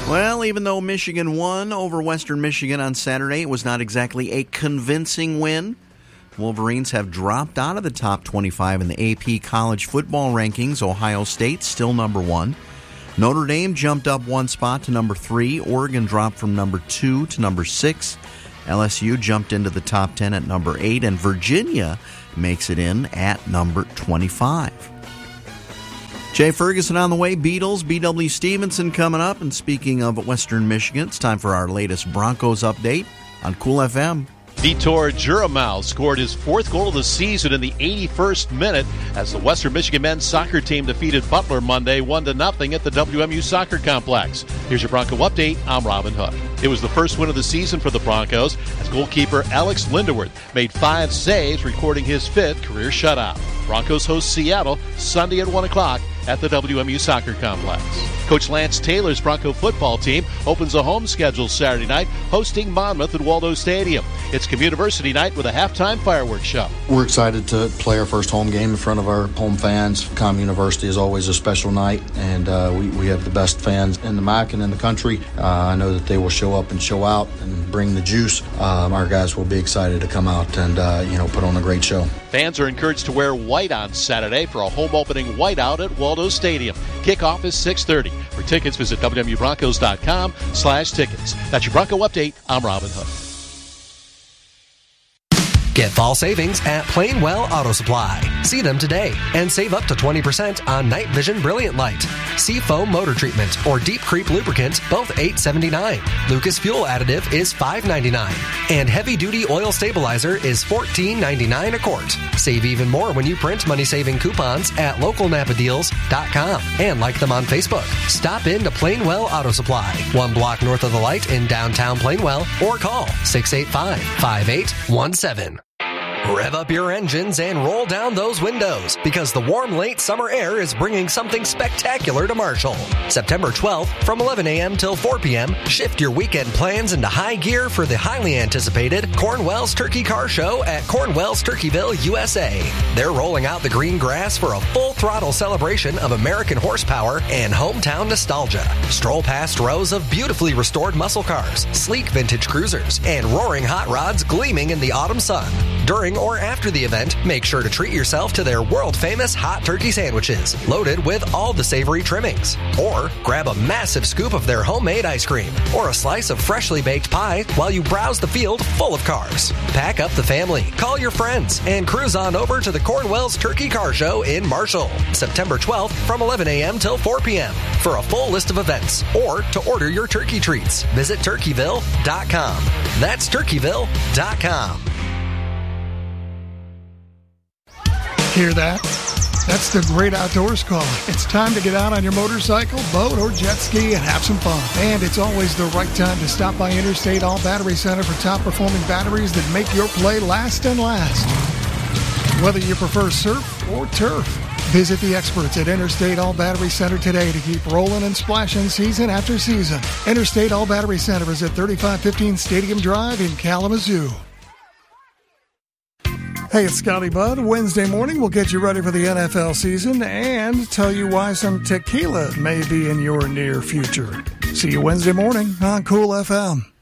Well, even though Michigan won over Western Michigan on Saturday, it was not exactly a convincing win. Wolverines have dropped out of the top 25 in the AP college football rankings. Ohio State still number 1. Notre Dame jumped up one spot to number 3. Oregon dropped from number 2 to number 6. LSU jumped into the top 10 at number 8. And Virginia makes it in at number 25. Jay Ferguson on the way, Beatles, B.W. Stevenson coming up. And speaking of Western Michigan, it's time for our latest Broncos update on Cool FM. Vitor Juremau scored his 4th goal of the season in the 81st minute as the Western Michigan men's soccer team defeated Butler Monday 1-0 at the WMU Soccer Complex. Here's your Bronco update. I'm Robin Hood. It was the first win of the season for the Broncos as goalkeeper Alex Linderworth made 5 saves, recording his 5th career shutout. Broncos host Seattle Sunday at 1 o'clock at the WMU Soccer Complex. Coach Lance Taylor's Bronco football team opens a home schedule Saturday night, hosting Monmouth at Waldo Stadium. It's Communiversity night with a halftime fireworks show. We're excited to play our first home game in front of our home fans. Communiversity is always a special night, and we have the best fans in the MAC and in the country. I know that they will show up and show out and bring the juice. Our guys will be excited to come out and put on a great show. Fans are encouraged to wear white on Saturday for a home opening whiteout at Waldo Stadium. Kickoff is 6:30. For tickets, visit www.broncos.com/tickets. That's your Bronco update. I'm Robin Hood. Get fall savings at Plainwell Auto Supply. See them today and save up to 20% on Night Vision Brilliant Light, Seafoam Motor Treatment, or Deep Creep Lubricant, both $8.79. Lucas Fuel Additive is $5.99. And Heavy Duty Oil Stabilizer is $14.99 a quart. Save even more when you print money-saving coupons at localnapadeals.com and like them on Facebook. Stop in to Plainwell Auto Supply, 1 block north of the light in downtown Plainwell, or call 685-5817. Rev up your engines and roll down those windows because the warm late summer air is bringing something spectacular to Marshall. September 12th from 11 a.m. till 4 p.m., shift your weekend plans into high gear for the highly anticipated Cornwell's Turkey Car Show at Cornwell's Turkeyville, USA. They're rolling out the green grass for a full-throttle celebration of American horsepower and hometown nostalgia. Stroll past rows of beautifully restored muscle cars, sleek vintage cruisers, and roaring hot rods gleaming in the autumn sun. During or after the event, make sure to treat yourself to their world-famous hot turkey sandwiches, loaded with all the savory trimmings. Or grab a massive scoop of their homemade ice cream, or a slice of freshly baked pie while you browse the field full of cars. Pack up the family, call your friends, and cruise on over to the Cornwell's Turkey Car Show in Marshall, September 12th from 11 a.m. till 4 p.m. For a full list of events, or to order your turkey treats, visit Turkeyville.com. That's Turkeyville.com. Hear that? That's the Great Outdoors calling. It's time to get out on your motorcycle, boat, or jet ski and have some fun. And it's always the right time to stop by Interstate All Battery Center for top-performing batteries that make your play last and last. Whether you prefer surf or turf, visit the experts at Interstate All Battery Center today to keep rolling and splashing season after season. Interstate All Battery Center is at 3515 Stadium Drive in Kalamazoo. Hey, it's Scotty Budd. Wednesday morning, we'll get you ready for the NFL season and tell you why some tequila may be in your near future. See you Wednesday morning on Cool FM.